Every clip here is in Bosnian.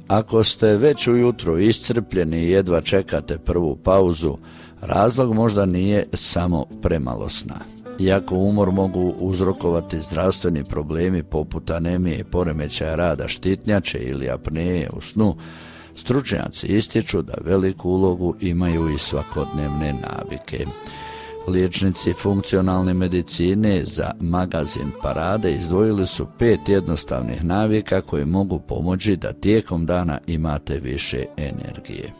Ako ste već ujutro iscrpljeni i jedva čekate prvu pauzu, razlog možda nije samo premalo sna. Iako umor mogu uzrokovati zdravstveni problemi poput anemije, poremećaja rada štitnjače ili apneje u snu, stručnjaci ističu da veliku ulogu imaju i svakodnevne navike. Liječnici funkcionalne medicine za magazin Parade izdvojili su 5 jednostavnih navika koje mogu pomoći da tijekom dana imate više energije.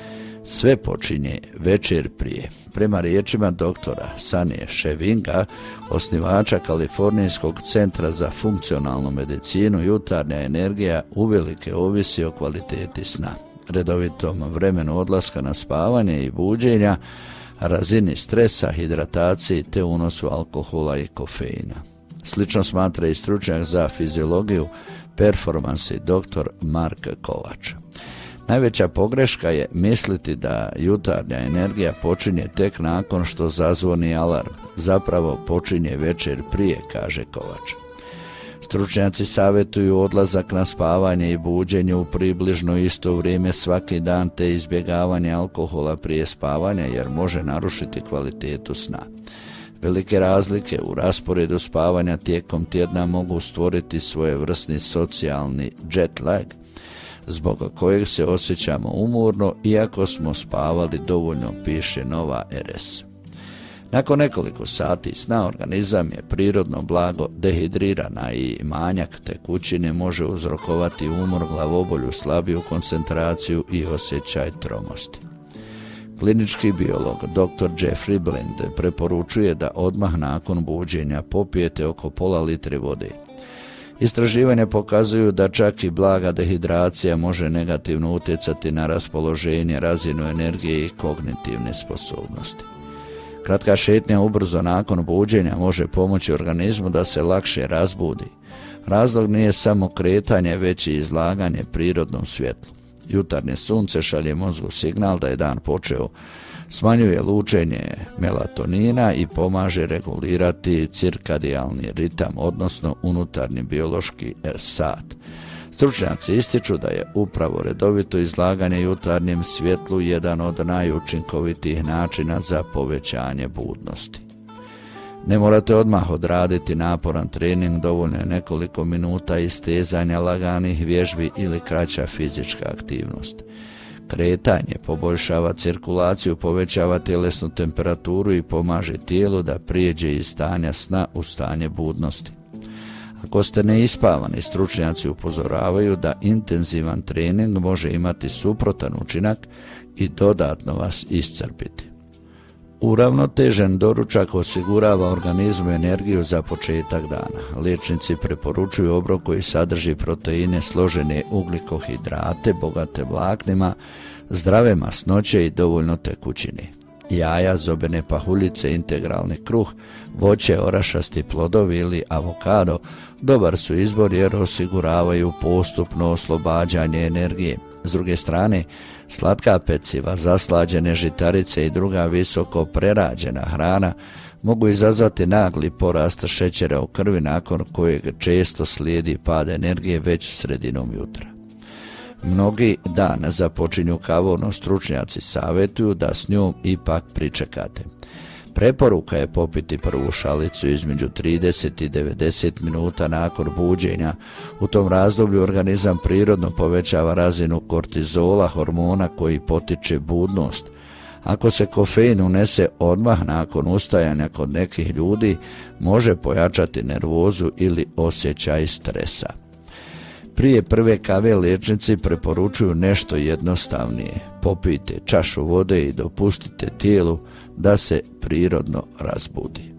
Sve počinje večer prije. Prema riječima doktora Sanije Ševinga, osnivača Kalifornijskog centra za funkcionalnu medicinu, jutarnja energija uvelike ovisi o kvaliteti sna, redovitom vremenu odlaska na spavanje i buđenja, razini stresa, hidrataciji te unosu alkohola i kofeina. Slično smatra i stručnjak za fiziologiju performansi dr. Mark Kovač. Najveća pogreška je misliti da jutarnja energija počinje tek nakon što zazvoni alarm. Zapravo počinje večer prije, kaže Kovač. Stručnjaci savjetuju odlazak na spavanje i buđenje u približno isto vrijeme svaki dan te izbjegavanje alkohola prije spavanja jer može narušiti kvalitetu sna. Velike razlike u rasporedu spavanja tijekom tjedna mogu stvoriti svojevrsni socijalni jet lag, zbog kojeg se osjećamo umorno iako smo spavali dovoljno, piše Nova RS. Nakon nekoliko sati sna organizam je prirodno blago dehidrirana i manjak tekućine može uzrokovati umor, glavobolju, slabiju koncentraciju i osjećaj tromosti. Klinički biolog dr. Jeffrey Blind preporučuje da odmah nakon buđenja popijete oko pola litre vode. Istraživanja pokazuju da čak i blaga dehidracija može negativno utjecati na raspoloženje, razinu energije i kognitivne sposobnosti. Kratka šetnja ubrzo nakon buđenja može pomoći organizmu da se lakše razbudi. Razlog nije samo kretanje, već i izlaganje prirodnom svjetlu. Jutarnje sunce šalje mozgu signal da je dan počeo, smanjuje lučenje melatonina i pomaže regulirati cirkadijalni ritam, odnosno unutarnji biološki sat. Stručnjaci ističu da je upravo redovito izlaganje jutarnjem svjetlu jedan od najučinkovitijih načina za povećanje budnosti. Ne morate odmah odraditi naporan trening, dovoljno je nekoliko minuta istezanja, laganih vježbi ili kraća fizička aktivnost. Kretanje poboljšava cirkulaciju, povećava tjelesnu temperaturu i pomaže tijelu da prijeđe iz stanja sna u stanje budnosti. Ako ste neispavani, stručnjaci upozoravaju da intenzivan trening može imati suprotan učinak i dodatno vas iscrpiti. Uravnotežen doručak osigurava organizmu energiju za početak dana. Liječnici preporučuju obrok koji sadrži proteine, složene ugljikohidrate, bogate vlaknima, zdrave masnoće i dovoljno tekućine. Jaja, zobene pahuljice, integralni kruh, voće, orašasti plodovi ili avokado dobar su izbor jer osiguravaju postupno oslobađanje energije. S druge strane, slatka peciva, zaslađene žitarice i druga visoko prerađena hrana mogu izazvati nagli porast šećera u krvi nakon kojeg često slijedi pad energije već sredinom jutra. Mnogi dan započinju kavom, no stručnjaci savjetuju da s njom ipak pričekate. Preporuka je popiti prvu šalicu između 30 i 90 minuta nakon buđenja. U tom razdoblju organizam prirodno povećava razinu kortizola, hormona koji potiče budnost. Ako se kofein unese odmah nakon ustajanja kod nekih ljudi, može pojačati nervozu ili osjećaj stresa. Prije prve kave liječnici preporučuju nešto jednostavnije. Popijte čašu vode i dopustite tijelu da se prirodno razbudi.